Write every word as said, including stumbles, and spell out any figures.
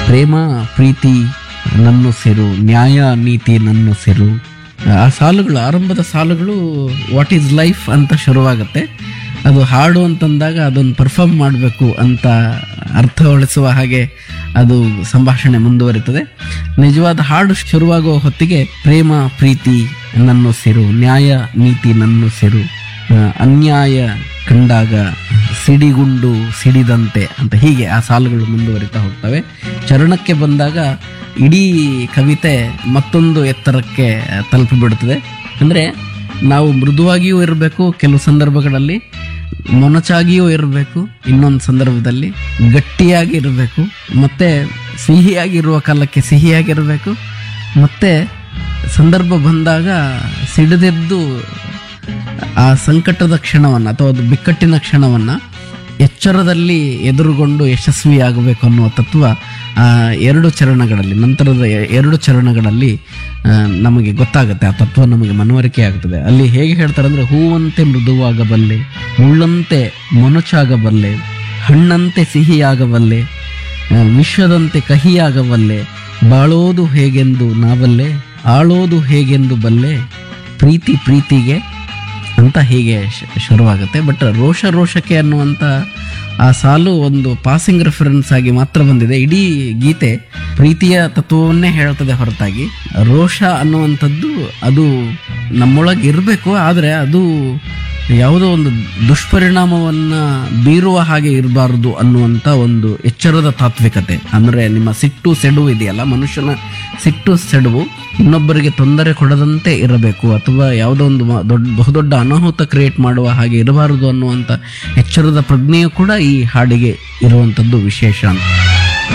ಪ್ರೇಮ ಪ್ರೀತಿ ನನ್ನು ಸೆರು, ನ್ಯಾಯ ನೀತಿ ನನ್ನು ಸೆರು. ಆ ಸಾಲುಗಳು, ಆರಂಭದ ಸಾಲುಗಳು ವಾಟ್ ಈಸ್ ಲೈಫ್ ಅಂತ ಶುರುವಾಗುತ್ತೆ. ಅದು ಹಾಡು ಅಂತಂದಾಗ ಅದನ್ನು ಪರ್ಫಾರ್ಮ್ ಮಾಡಬೇಕು ಅಂತ ಅರ್ಥಗೊಳಿಸುವ ಹಾಗೆ ಅದು ಸಂಭಾಷಣೆ ಮುಂದುವರಿತದೆ. ನಿಜವಾದ ಹಾಡು ಶುರುವಾಗುವ ಹೊತ್ತಿಗೆ ಪ್ರೇಮ ಪ್ರೀತಿ ನನ್ನು ಸೆರು, ನ್ಯಾಯ ನೀತಿ ನನ್ನು ಸೆರು, ಅನ್ಯಾಯ ಕಂಡಾಗ ಸಿಡಿಗುಂಡು ಸಿಡಿದಂತೆ ಅಂತ ಹೀಗೆ ಆ ಸಾಲುಗಳು ಮುಂದುವರಿತಾ ಹೋಗ್ತವೆ. ಚರಣಕ್ಕೆ ಬಂದಾಗ ಇಡೀ ಕವಿತೆ ಮತ್ತೊಂದು ಎತ್ತರಕ್ಕೆ ತಲುಪಿಬಿಡುತ್ತದೆ. ಅಂದರೆ ನಾವು ಮೃದುವಾಗಿಯೂ ಇರಬೇಕು, ಕೆಲವು ಸಂದರ್ಭಗಳಲ್ಲಿ ಮೊನಚಾಗಿಯೂ ಇರಬೇಕು, ಇನ್ನೊಂದು ಸಂದರ್ಭದಲ್ಲಿ ಗಟ್ಟಿಯಾಗಿ ಇರಬೇಕು, ಮತ್ತೆ ಸಿಹಿಯಾಗಿರುವ ಕಾಲಕ್ಕೆ ಸಿಹಿಯಾಗಿರಬೇಕು, ಮತ್ತೆ ಸಂದರ್ಭ ಬಂದಾಗ ಸಿಡಿದೆದ್ದು ಆ ಸಂಕಟದ ಕ್ಷಣವನ್ನು ಅಥವಾ ಅದು ಬಿಕ್ಕಟ್ಟಿನ ಕ್ಷಣವನ್ನು ಎಚ್ಚರದಲ್ಲಿ ಎದುರುಗೊಂಡು ಯಶಸ್ವಿಯಾಗಬೇಕು ಅನ್ನುವ ತತ್ವ ಆ ಎರಡು ಚರಣಗಳಲ್ಲಿ, ನಂತರದ ಎರಡು ಚರಣಗಳಲ್ಲಿ ನಮಗೆ ಗೊತ್ತಾಗುತ್ತೆ. ಆ ತತ್ವ ನಮಗೆ ಮನವರಿಕೆ ಆಗ್ತದೆ. ಅಲ್ಲಿ ಹೇಗೆ ಹೇಳ್ತಾರೆ ಅಂದರೆ, ಹೂವಂತೆ ಮೃದುವಾಗಬಲ್ಲೆ, ಮುಳ್ಳಂತೆ ಮೊನಚಾಗಬಲ್ಲೆ, ಹಣ್ಣಂತೆ ಸಿಹಿಯಾಗಬಲ್ಲೆ, ವಿಶ್ವದಂತೆ ಕಹಿಯಾಗಬಲ್ಲೆ, ಬಾಳೋದು ಹೇಗೆಂದು ನಾವಲ್ಲೇ, ಆಳೋದು ಹೇಗೆಂದು ಬಲ್ಲೆ, ಪ್ರೀತಿ ಪ್ರೀತಿಗೆ ಅಂತ ಹೀಗೆ ಶುರುವಾಗುತ್ತೆ. ಬಟ್ ರೋಷ ರೋಷಕ್ಕೆ ಅನ್ನುವಂಥ ಆ ಸಾಲು ಒಂದು ಪಾಸಿಂಗ್ ರೆಫರೆನ್ಸ್ ಆಗಿ ಮಾತ್ರ ಬಂದಿದೆ. ಇಡೀ ಗೀತೆ ಪ್ರೀತಿಯ ತತ್ವವನ್ನೇ ಹೇಳ್ತದೆ ಹೊರತಾಗಿ ರೋಷ ಅನ್ನುವಂಥದ್ದು ಅದು ನಮ್ಮೊಳಗೆ ಇರಬೇಕು, ಆದರೆ ಅದು ಯಾವುದೋ ಒಂದು ದುಷ್ಪರಿಣಾಮವನ್ನು ಬೀರುವ ಹಾಗೆ ಇರಬಾರ್ದು ಅನ್ನುವಂಥ ಒಂದು ಎಚ್ಚರದ ತಾತ್ವಿಕತೆ. ಅಂದರೆ ನಿಮ್ಮ ಸಿಟ್ಟು ಸೆಡುವು ಇದೆಯಲ್ಲ, ಮನುಷ್ಯನ ಸಿಟ್ಟು ಸೆಡುವು ಇನ್ನೊಬ್ಬರಿಗೆ ತೊಂದರೆ ಕೊಡದಂತೆ ಇರಬೇಕು, ಅಥವಾ ಯಾವುದೋ ಒಂದು ದೊಡ್ಡ ಬಹುದೊಡ್ಡ ಅನಾಹುತ ಕ್ರಿಯೇಟ್ ಮಾಡುವ ಹಾಗೆ ಇರಬಾರದು ಅನ್ನುವಂಥ ಎಚ್ಚರದ ಪ್ರಜ್ಞೆಯು ಕೂಡ ಈ ಹಾಡಿಗೆ ಇರುವಂಥದ್ದು ವಿಶೇಷ ಅಂತ.